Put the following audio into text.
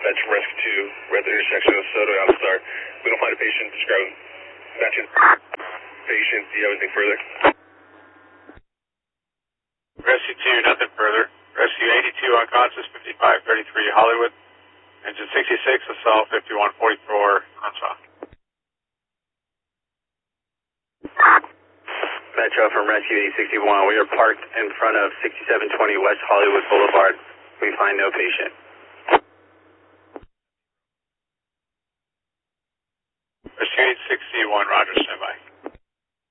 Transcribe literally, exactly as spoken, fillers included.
dispatch from Rescue two. We're at the intersection of Soto and Alstar. We don't find a patient. Describe matching patient. Do you have anything further? Rescue two, nothing further. Rescue eighty-two, unconscious, fifty-five thirty-three, Hollywood. Engine sixty-six, assault, fifty-one forty-four, unshot. Metro from Rescue eight sixty-one. We are parked in front of sixty-seven twenty West Hollywood Boulevard. We find no patient. Rescue eight sixty-one, Roger, standby.